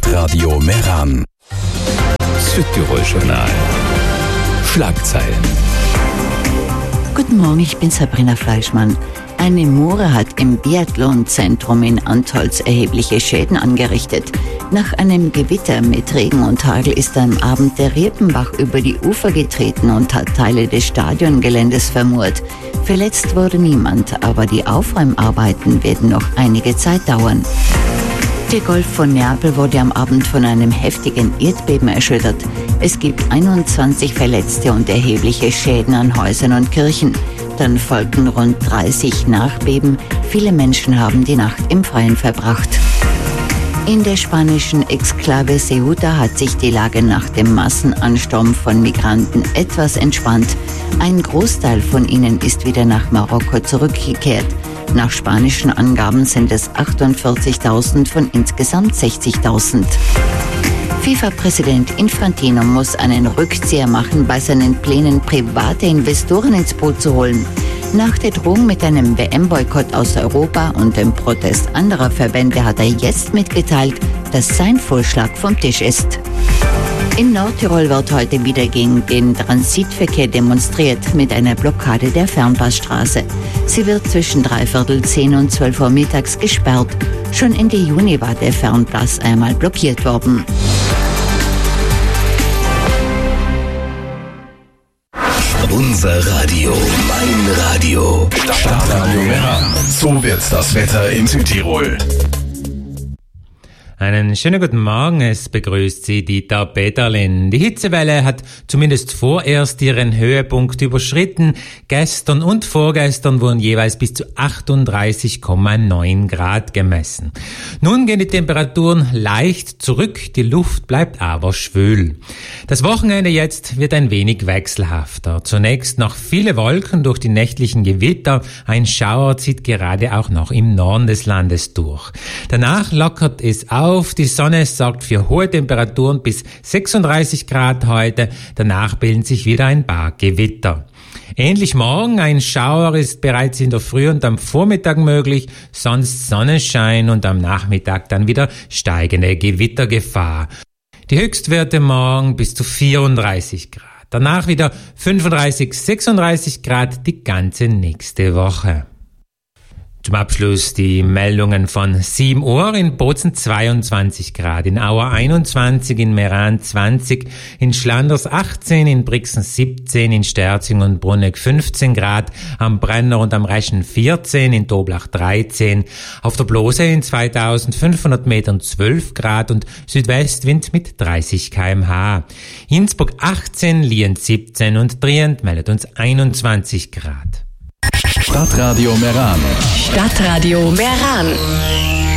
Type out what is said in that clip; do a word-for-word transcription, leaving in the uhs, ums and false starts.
Stadtradio Meran. Südtirol-Journal. Schlagzeilen. Guten Morgen, ich bin Sabrina Fleischmann. Eine Moore hat im Biathlon-Zentrum in Antholz erhebliche Schäden angerichtet. Nach einem Gewitter mit Regen und Hagel ist am Abend der Riepenbach über die Ufer getreten und hat Teile des Stadiongeländes vermurt. Verletzt wurde niemand, aber die Aufräumarbeiten werden noch einige Zeit dauern. Der Golf von Neapel wurde am Abend von einem heftigen Erdbeben erschüttert. Es gibt einundzwanzig Verletzte und erhebliche Schäden an Häusern und Kirchen. Dann folgten rund dreißig Nachbeben. Viele Menschen haben die Nacht im Freien verbracht. In der spanischen Exklave Ceuta hat sich die Lage nach dem Massenansturm von Migranten etwas entspannt. Ein Großteil von ihnen ist wieder nach Marokko zurückgekehrt. Nach spanischen Angaben sind es achtundvierzigtausend von insgesamt sechzigtausend. FIFA-Präsident Infantino muss einen Rückzieher machen bei seinen Plänen, private Investoren ins Boot zu holen. Nach der Drohung mit einem W M-Boykott aus Europa und dem Protest anderer Verbände hat er jetzt mitgeteilt, dass sein Vorschlag vom Tisch ist. In Nordtirol wird heute wieder gegen den Transitverkehr demonstriert mit einer Blockade der Fernpassstraße. Sie wird zwischen dreiviertel zehn und zwölf Uhr mittags gesperrt. Schon Ende Juni war der Fernpass einmal blockiert worden. Unser Radio, mein Radio. Stadtradio Meran. So wird das Wetter in Südtirol. Einen schönen guten Morgen, es begrüßt Sie Dieter Peterlin. Die Hitzewelle hat zumindest vorerst ihren Höhepunkt überschritten. Gestern und vorgestern wurden jeweils bis zu achtunddreißig Komma neun Grad gemessen. Nun gehen die Temperaturen leicht zurück, die Luft bleibt aber schwül. Das Wochenende jetzt wird ein wenig wechselhafter. Zunächst noch viele Wolken durch die nächtlichen Gewitter. Ein Schauer zieht gerade auch noch im Norden des Landes durch. Danach lockert es auf. Die Sonne sorgt für hohe Temperaturen bis sechsunddreißig Grad heute. Danach bilden sich wieder ein paar Gewitter. Ähnlich morgen, ein Schauer ist bereits in der Früh und am Vormittag möglich, sonst Sonnenschein und am Nachmittag dann wieder steigende Gewittergefahr. Die Höchstwerte morgen bis zu vierunddreißig Grad. Danach wieder fünfunddreißig, sechsunddreißig Grad die ganze nächste Woche. Zum Abschluss die Meldungen von sieben Uhr. In Bozen zweiundzwanzig Grad, in Auer einundzwanzig, in Meran zwanzig, in Schlanders achtzehn, in Brixen siebzehn, in Sterzing und Bruneck fünfzehn Grad, am Brenner und am Reschen vierzehn, in Toblach dreizehn, auf der Blose in zweitausendfünfhundert Metern zwölf Grad und Südwestwind mit dreißig Kilometer pro Stunde. Innsbruck achtzehn, Lienz siebzehn und Trient meldet uns einundzwanzig Grad. Stadtradio Meran. Stadtradio Meran.